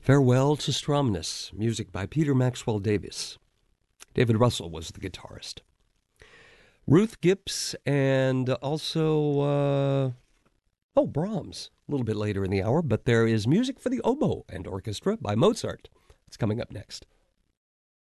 Farewell to Stromness, music by Peter Maxwell Davies. David Russell was the guitarist. Ruth Gibbs and also, Brahms, a little bit later in the hour, but there is music for the oboe and orchestra by Mozart. It's coming up next.